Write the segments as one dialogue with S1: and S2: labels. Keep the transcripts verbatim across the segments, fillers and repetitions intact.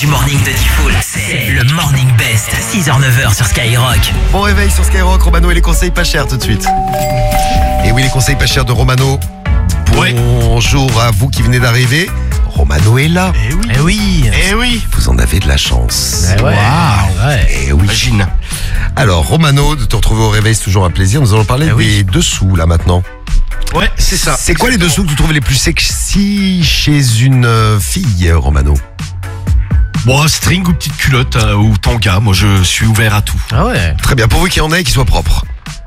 S1: du morning de Diffoul, c'est le Morning Best, six heures neuf heures sur Skyrock.
S2: Bon réveil sur Skyrock, Romano et les conseils pas chers tout de suite. Et oui, les conseils pas chers de Romano. Bonjour à vous qui venez d'arriver. Romano est là.
S3: Eh oui.
S1: Eh oui.
S3: Eh oui.
S2: Vous en avez de la chance.
S1: Eh ouais.
S3: Waouh.
S1: Ouais.
S2: Eh oui.
S3: Imagine.
S2: Alors Romano, de te retrouver au réveil, c'est toujours un plaisir. Nous allons parler
S1: Eh oui.
S2: des dessous là maintenant.
S3: Ouais, c'est ça.
S2: C'est quoi les dessous que tu trouves les plus sexy chez une euh, fille, Romano?
S3: Bon, string ou petite culotte euh, ou tanga, moi je suis ouvert à tout.
S1: Ah ouais.
S2: Très bien, pourvu qu'il y en ait qui soient propres.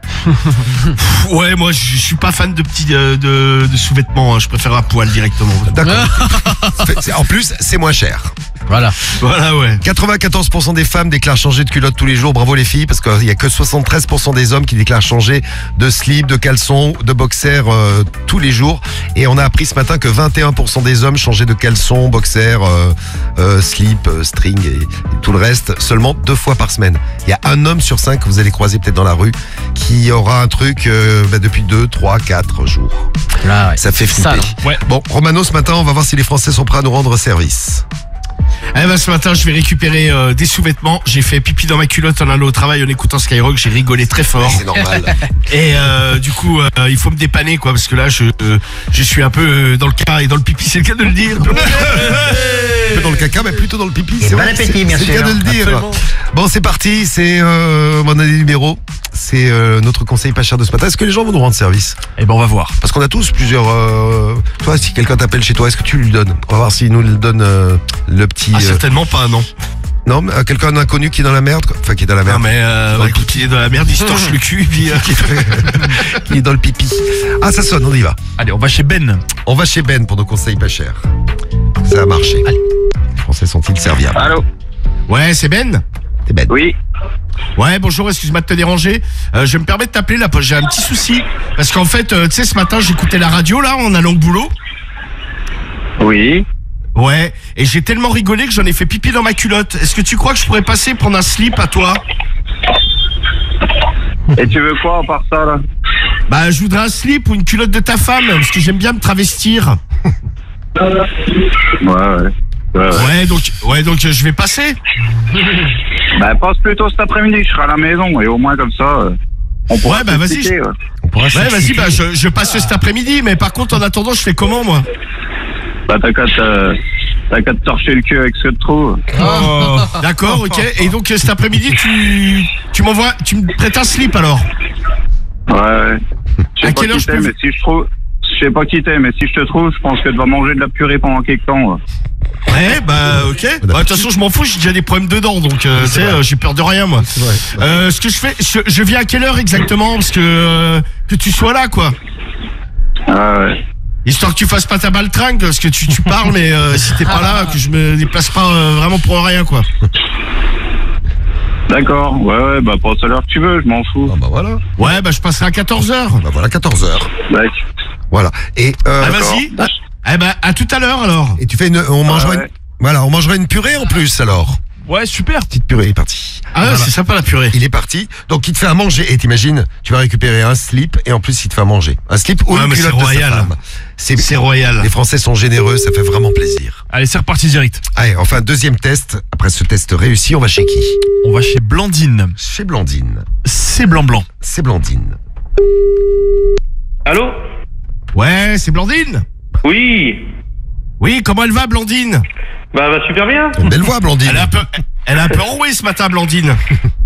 S3: Pff, ouais, moi je je suis pas fan de petits euh, de, de sous-vêtements, hein. Je préfère à poil directement.
S2: D'accord. C'est- En plus, c'est moins cher.
S1: Voilà.
S3: Voilà, ouais.
S2: quatre-vingt-quatorze pour cent des femmes déclarent changer de culotte tous les jours. Bravo les filles, parce qu'il y a que soixante-treize pour cent des hommes qui déclarent changer de slip, de caleçon, de boxer euh, tous les jours. Et on a appris ce matin que vingt et un pour cent des hommes changeaient de caleçon, boxer, euh, euh, slip, euh, string et, et tout le reste seulement deux fois par semaine. Il y a un homme sur cinq que vous allez croiser peut-être dans la rue qui aura un truc euh, bah, depuis deux, trois, quatre jours.
S1: Là, ouais.
S2: Ça fait flipper.
S1: Sale,
S3: Ouais.
S2: Bon, Romano, ce matin, on va voir si les Français sont prêts à nous rendre service.
S3: Eh ben ce matin je vais récupérer euh, des sous-vêtements. J'ai fait pipi dans ma culotte en allant au travail en écoutant Skyrock. J'ai rigolé très fort.
S2: C'est normal.
S3: Et euh, du coup euh, il faut me dépanner quoi, parce que là je euh, je suis un peu euh, dans le cas et dans le pipi, c'est le cas de le dire.
S2: Peu dans le caca, mais plutôt dans le pipi. C'est
S1: bon
S2: vrai,
S1: appétit,
S2: c'est-
S1: bien
S2: c'est le
S1: sûr.
S2: cas de le dire.
S3: Absolument.
S2: Bon, c'est parti. C'est euh, mon année numéro. C'est euh, notre conseil pas cher de ce matin. Est-ce que les gens vont nous rendre service?
S3: Eh ben on va voir.
S2: Parce qu'on a tous plusieurs. Euh, toi, si quelqu'un t'appelle chez toi, est-ce que tu lui donnes? On va voir s'il nous le donne euh, le petit.
S3: Ah
S2: euh,
S3: certainement pas, non.
S2: non, mais, euh, quelqu'un d'inconnu qui est dans la merde. Quoi. Enfin, qui est dans la
S3: Non
S2: merde.
S3: mais euh, bah, écoute, il est dans la merde, il se torche le cul et puis. euh,
S2: Qui est dans le pipi. Ah, ça sonne. On y va.
S3: Allez, on va chez Ben.
S2: On va chez Ben pour nos conseils pas chers. Ça a marché.
S1: Allez.
S2: Les Français sont-ils serviables?
S4: Allô?
S3: Ouais, c'est Ben.
S2: C'est Ben.
S4: Oui.
S3: Ouais, bonjour, excuse-moi de te déranger. Euh, je me permets de t'appeler là, parce que j'ai un petit souci. Parce qu'en fait, euh, tu sais, ce matin, j'écoutais la radio là, en allant au boulot.
S4: Oui.
S3: Ouais, et j'ai tellement rigolé que j'en ai fait pipi dans ma culotte. Est-ce que tu crois que je pourrais passer prendre un slip à toi?
S4: Et tu veux quoi à part ça, là?
S3: Bah, je voudrais un slip ou une culotte de ta femme, parce que j'aime bien me travestir.
S4: Ouais, ouais. Ouais, ouais.
S3: Ouais, donc, ouais, donc euh, je vais passer.
S4: Bah, passe plutôt cet après-midi, je serai à la maison, et au moins comme ça, euh, on pourra
S3: Ouais, bah, vas-y,
S4: s'expliquer, ouais.
S2: On pourra
S3: Ouais, vas-y,
S2: s'expliquer.
S3: bah, je, je passe cet après-midi, mais par contre, en attendant, je fais comment, moi?
S4: Bah, t'as qu'à te, t'as qu'à te torcher le cul avec ce que tu trouves.
S3: Oh, d'accord, ok. Et donc, euh, cet après-midi, tu, tu m'envoies, tu me prêtes un slip alors?
S4: Ouais, ouais. Je sais
S3: À
S4: pas
S3: quelle heure
S4: qui
S3: je
S4: t'es,
S3: peux-
S4: mais si je trouve, je sais pas qui t'es, mais si je te trouve, je pense que tu vas manger de la purée pendant quelque temps, ouais.
S3: Ouais, bah, ok. Bah, de toute façon, je m'en fous, j'ai déjà des problèmes dedans, donc, euh, tu sais, euh, j'ai peur de rien, moi.
S2: C'est vrai.
S3: Euh, ce que je fais, je, je viens à quelle heure exactement? Parce que, euh, que tu sois là, quoi.
S4: Ouais, ouais.
S3: Histoire que tu fasses pas ta baltringue, parce que tu, tu parles, mais euh, si t'es pas là, que je me déplace pas euh, vraiment pour rien, quoi.
S4: D'accord, ouais, ouais, bah, passe à l'heure que tu veux, je m'en fous.
S2: Ah bah voilà.
S3: Ouais, bah, je passerai à quatorze heures.
S2: Bah voilà, quatorze heures.
S4: D'accord.
S2: Voilà. Et euh,
S3: Ah, vas-y. Eh ben, à tout à l'heure, alors.
S2: et tu fais une, on mangera
S4: ouais.
S2: une, voilà, on mangera une purée en plus alors.
S3: Ouais, super.
S2: Petite purée, il est parti.
S3: Ah,
S2: Voilà.
S3: c'est sympa, la purée.
S2: Il est parti. Donc il te fait à manger et t'imagines, tu vas récupérer un slip et en plus il te fait à manger. Un slip ou
S3: Ouais,
S2: une
S3: mais
S2: culotte
S3: c'est
S2: de sa
S3: royal.
S2: femme. C'est
S3: C'est royal.
S2: Les Français sont généreux, ça fait vraiment plaisir.
S5: Allez, c'est reparti direct.
S2: Allez, enfin deuxième test. Après ce test réussi, on va chez qui?
S5: On va chez Blandine.
S2: Chez Blandine.
S5: C'est blanc-blanc.
S2: C'est Blandine.
S4: Allô?
S3: Ouais, c'est Blandine.
S4: Oui.
S3: Oui, comment elle va, Blandine?
S4: Bah, bah, super bien.
S2: Une belle voix, Blandine.
S3: Elle est un peu, elle est un peu enrouée ce matin, Blandine.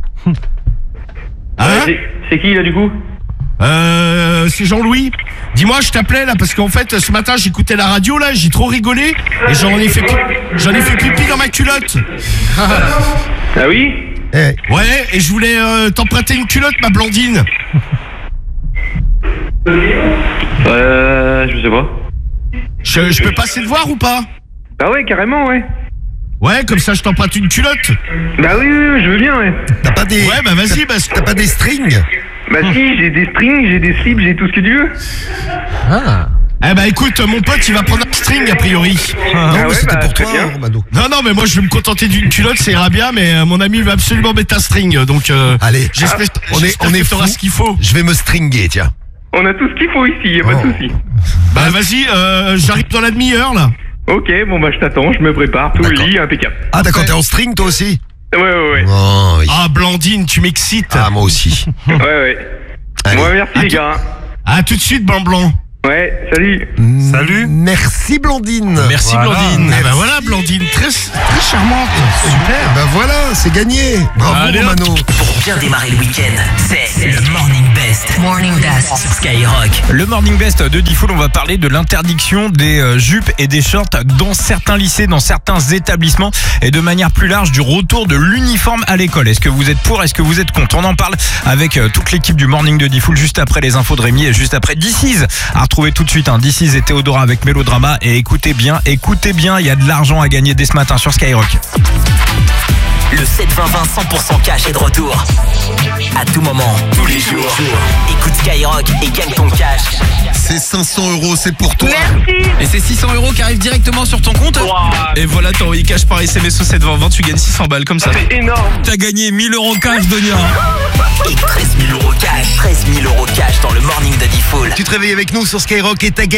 S3: Hein?
S4: c'est qui, là, du coup?
S3: Euh, c'est Jean-Louis. Dis-moi, je t'appelais là parce qu'en fait, ce matin, j'écoutais la radio là, j'ai trop rigolé et j'en ai fait, pi- j'en ai fait pipi dans ma culotte.
S4: Ah oui?
S2: Eh,
S3: Ouais, et je voulais euh, t'emprunter une culotte, ma Blandine.
S4: Euh, je sais pas.
S3: Je, je peux passer te voir ou pas?
S4: Ah ouais, carrément, ouais.
S3: Ouais, comme ça, je t'emprunte une culotte.
S4: Bah oui, oui, oui, je veux bien, ouais.
S2: t'as pas des,
S3: Ouais, bah vas-y, bah,
S2: t'as pas des strings?
S4: Bah si, j'ai des strings, j'ai des slips, j'ai tout ce que tu veux.
S1: Ah.
S3: Eh bah écoute, mon pote, il va prendre un string a priori.
S2: Non,
S4: Ah
S2: mais
S4: ouais,
S2: c'était
S4: bah,
S2: pour
S4: très
S2: toi,
S4: bien.
S2: Romano.
S3: Non, non, mais moi, je vais me contenter d'une culotte, ça ira bien, mais euh, mon ami va absolument mettre un string, donc euh,
S2: Allez,
S3: j'espère,
S2: on est,
S3: j'espère
S2: on
S3: que
S2: est
S3: t'auras
S2: fous.
S3: ce qu'il faut.
S2: Je vais me stringer, tiens.
S4: On a tout ce qu'il faut ici, y a pas
S2: Oh.
S4: de souci.
S3: Bah vas-y, euh, j'arrive dans la demi-heure là.
S6: Ok, bon bah je t'attends, je me prépare, tout le
S2: D'accord.
S6: lit, impeccable.
S2: Ah d'accord, t'es en string toi aussi?
S6: Ouais, ouais, ouais.
S2: Oh, oui.
S3: Ah, Blandine, tu m'excites.
S2: Ah, moi aussi.
S6: Ouais, ouais.
S2: Allez.
S6: Bon, merci
S3: Ah,
S6: les
S3: tu-
S6: gars.
S3: À tout de suite, Blanc Blanc.
S6: Ouais, salut.
S5: Salut.
S2: Merci Blandine.
S5: Merci
S3: Voilà.
S5: Blandine.
S3: Ah bah voilà, Blandine, très, très charmante. Super.
S2: Bah voilà, c'est gagné. Bravo
S5: Allez, hop.
S2: Romano.
S1: Pour bien démarrer le week-end, c'est le Morning Best.
S7: Morning Best.
S1: Sur Skyrock.
S8: Le Morning Best de Diffoul, on va parler de l'interdiction des euh, jupes et des shorts dans certains lycées, dans certains établissements et de manière plus large du retour de l'uniforme à l'école. Est-ce que vous êtes pour, est-ce que vous êtes contre? On en parle avec euh, toute l'équipe du Morning de Diffoul juste après les infos de Rémi et juste après D C à retrouver tout de suite. Hein. D C et Théodora avec Mélodrama et écoutez bien, écoutez bien, il y a de l'argent à gagner dès ce matin sur Skyrock.
S1: Le sept vingt vingt cent pour cent cash est de retour. À tout moment, tous les jours. Écoute Skyrock et gagne ton cash.
S2: C'est cinq cents euros, c'est pour toi.
S9: Et c'est six cents euros qui arrivent directement sur ton compte.
S5: Et voilà, t'as envoyé cash par S M S au sept vingt vingt, tu gagnes six cents balles comme ça.
S6: C'est énorme.
S8: T'as gagné mille euros cash, Donia.
S1: Et treize mille euros cash. treize mille euros cash dans le Morning de Diffoul.
S2: Tu te réveilles avec nous sur Skyrock et t'as gagné